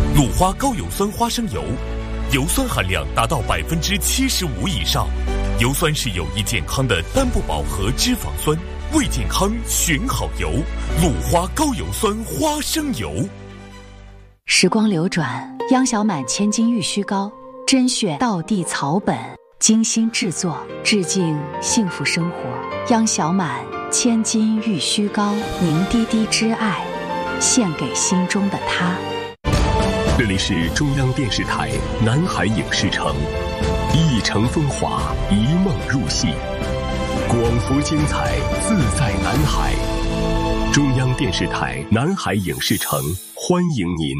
鲁花高油酸花生油，油酸含量达到75%以上，油酸是有益健康的单不饱和脂肪酸，为健康选好油。鲁花高油酸花生油。 时光流转，央小满千金玉虚膏，甄选道地草本，精心制作，致敬幸福生活。央小满千金玉虚膏，凝滴滴之爱，献给心中的他。 这里是中央电视台南海影视城，一城风华，一梦入戏，广福精彩，自在南海。中央电视台南海影视城欢迎您。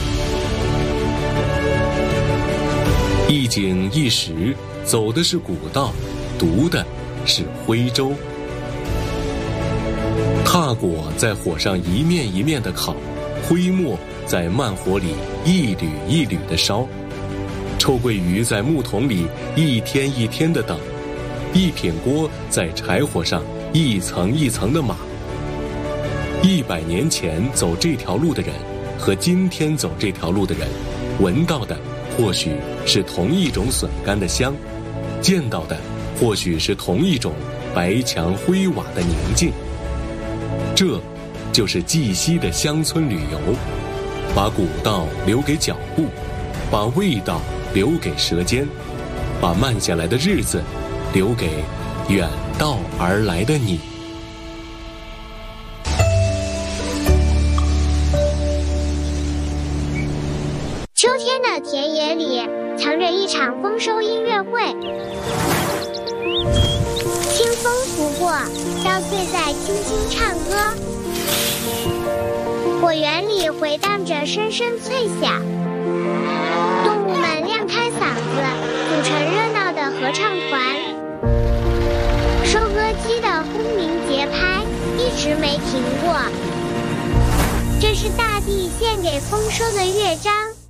一景一时，走的是古道，读的是徽州。踏果在火上一面一面的烤，徽末在慢火里一缕一缕的烧，臭鳜鱼在木桶里一天一天的等，一品锅在柴火上一层一层的码。100年前走这条路的人和今天走这条路的人，闻到的或许是同一种笋干的香，见到的或许是同一种白墙灰瓦的宁静。这就是绩溪的乡村旅游，把古道留给脚步，把味道留给舌尖，把慢下来的日子留给远道而来的你。 秋天的田野里藏着一场丰收音乐会，清风拂过，稻穗在轻轻唱歌，果园里回荡着声声脆响，动物们亮开嗓子，组成热闹的合唱团，收割机的轰鸣节拍一直没停过，这是大地献给丰收的乐章。